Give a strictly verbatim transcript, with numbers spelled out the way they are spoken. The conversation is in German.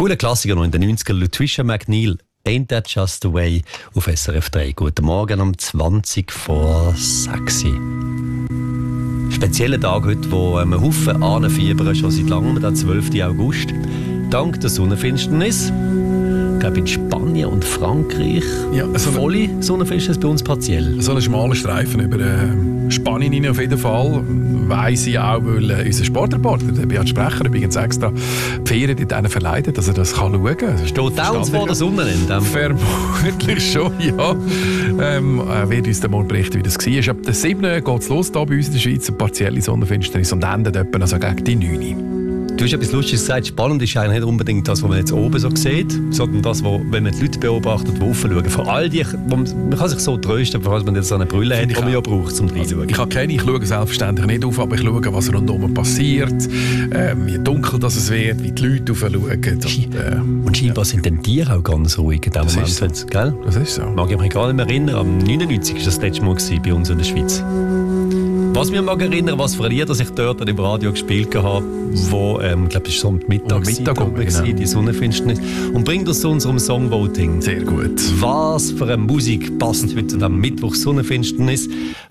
Cooler Klassiker noch in den neunzigern, Latricia McNeil, Ain't That Just the Way auf S R F drei. Guten Morgen um zwanzig vor sechs. Spezieller Tag heute, wo ähm, ein Haufen anfiebern, schon seit langem, der zwölften August. Dank der Sonnenfinsternis. Ich glaube in Spanien und Frankreich. Ja, so volle Sonnenfinsternis, bei uns partiell. So einen schmalen Streifen über äh, Spanien rein auf jeden Fall. Weiss ich auch, weil äh, unser Sportreporter, der Beat Sprecher, übrigens extra die Ferien dort verleitet, dass er das kann schauen kann. Steht auch uns vor der Sonne in dem Vermutlich schon, ja. Ähm, er wird uns dann morgen berichten, wie das war. Ab der siebten geht es los hier bei uns in der Schweiz, eine partielle Sonnenfinsternis und endet etwa also gegen die neun. Du hast etwas Lustiges gesagt. Spannend ist eigentlich nicht unbedingt das, was man jetzt oben so sieht, sondern das, wo, wenn man die Leute beobachtet, die aufschauen. Vor all die, wo man, man kann sich so trösten, falls man jetzt so eine Brille hat, die man ja braucht, um reinschauen. Ich habe keine, ich schaue selbstverständlich nicht auf, aber ich schaue, was rundherum passiert, äh, wie dunkel das es wird, wie die Leute aufschauen. Und, äh, und scheinbar ja. sind dann Tiere auch ganz ruhig in dem das Moment. Ist so. Gell? Das ist so. Mag ich mich gar nicht mehr erinnern. Am neunundneunzig war das letzte Mal bei uns in der Schweiz. Was mich mag erinnern, was für Lieder ich dort im Radio gespielt habe, wo, ähm, ich glaube, es war so um Mittag, Mittag um, genau. die Sonnenfinsternis. Und bringt uns zu unserem Songvoting. Sehr gut. Was für eine Musik passt heute am Mittwoch Sonnenfinsternis?